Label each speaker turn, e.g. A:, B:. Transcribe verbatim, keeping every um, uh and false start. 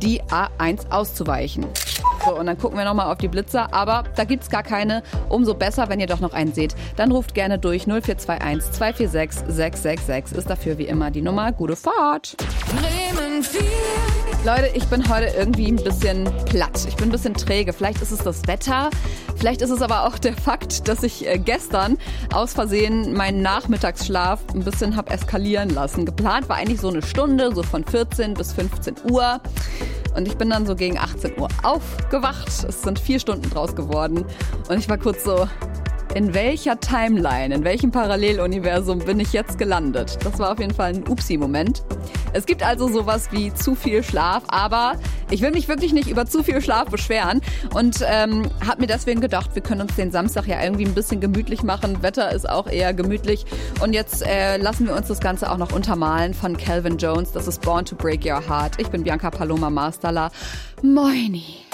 A: die A eins auszuweichen. So, und dann gucken wir nochmal auf die Blitzer, aber da gibt's gar keine. Umso besser, wenn ihr doch noch einen seht. Dann ruft gerne durch null vier zwei eins zwei vier sechs sechs sechs sechs. Ist dafür wie immer die Nummer. Gute Fahrt.
B: Bremen vier.
A: Leute, ich bin heute irgendwie ein bisschen platt. Ich bin ein bisschen träge. Vielleicht ist es das Wetter. Vielleicht ist es aber auch der Fakt, dass ich gestern aus Versehen meinen Nachmittagsschlaf ein bisschen habe eskalieren lassen. Geplant war eigentlich so eine Stunde, so von vierzehn bis fünfzehn Uhr. Und ich bin dann so gegen achtzehn Uhr aufgewacht. Es sind vier Stunden draus geworden. Und ich war kurz so, in welcher Timeline, in welchem Paralleluniversum bin ich jetzt gelandet? Das war auf jeden Fall ein Upsi-Moment. Es gibt also sowas wie zu viel Schlaf, aber ich will mich wirklich nicht über zu viel Schlaf beschweren und ähm, habe mir deswegen gedacht, wir können uns den Samstag ja irgendwie ein bisschen gemütlich machen. Wetter ist auch eher gemütlich und jetzt äh, lassen wir uns das Ganze auch noch untermalen von Calvin Jones. Das ist Born to Break Your Heart. Ich bin Bianca Paloma Masterla. Moini.